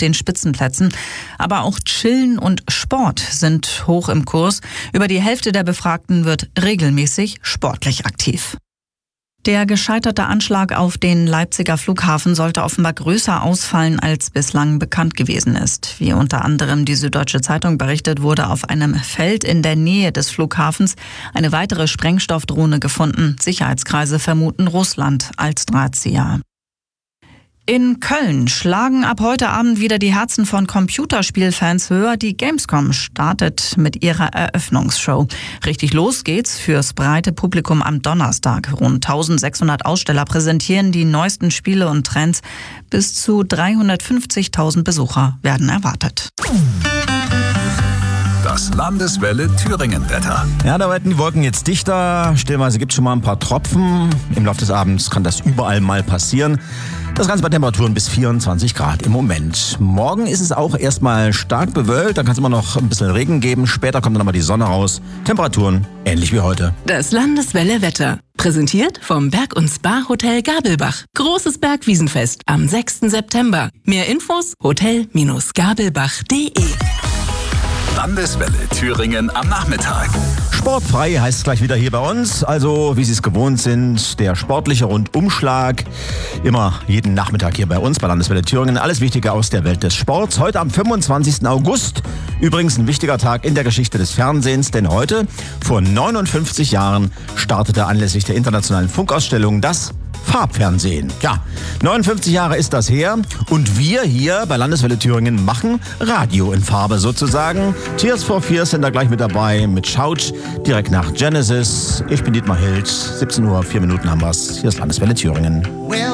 den Spitzenplätzen. Aber auch Chillen und Sport sind hoch im Kurs. Über die Hälfte der Befragten wird regelmäßig sportlich aktiv. Der gescheiterte Anschlag auf den Leipziger Flughafen sollte offenbar größer ausfallen, als bislang bekannt gewesen ist. Wie unter anderem die Süddeutsche Zeitung berichtet, wurde auf einem Feld in der Nähe des Flughafens eine weitere Sprengstoffdrohne gefunden. Sicherheitskreise vermuten Russland als Drahtzieher. In Köln schlagen ab heute Abend wieder die Herzen von Computerspielfans höher. Die Gamescom startet mit ihrer Eröffnungsshow. Richtig los geht's fürs breite Publikum am Donnerstag. Rund 1600 Aussteller präsentieren die neuesten Spiele und Trends. Bis zu 350.000 Besucher werden erwartet. Das Landeswelle Thüringen-Wetter. Ja, da werden die Wolken jetzt dichter. Stellenweise gibt es schon mal ein paar Tropfen. Im Laufe des Abends kann das überall mal passieren. Das Ganze bei Temperaturen bis 24 Grad im Moment. Morgen ist es auch erstmal stark bewölkt. Dann kann es immer noch ein bisschen Regen geben. Später kommt dann aber die Sonne raus. Temperaturen ähnlich wie heute. Das Landeswelle Wetter. Präsentiert vom Berg- und Spa-Hotel Gabelbach. Großes Bergwiesenfest am 6. September. Mehr Infos hotel-gabelbach.de. Landeswelle Thüringen am Nachmittag. Sportfrei heißt es gleich wieder hier bei uns. Also, wie Sie es gewohnt sind, der sportliche Rundumschlag. Immer jeden Nachmittag hier bei uns bei Landeswelle Thüringen. Alles Wichtige aus der Welt des Sports. Heute am 25. August. Übrigens ein wichtiger Tag in der Geschichte des Fernsehens. Denn heute, vor 59 Jahren, startete anlässlich der internationalen Funkausstellung das Farbfernsehen. Ja, 59 Jahre ist das her und wir hier bei Landeswelle Thüringen machen Radio in Farbe sozusagen. Tears for Fears sind da gleich mit dabei mit Schautsch, direkt nach Genesis. Ich bin Dietmar Hild, 17 Uhr, 4 Minuten haben wir's. Hier ist Landeswelle Thüringen.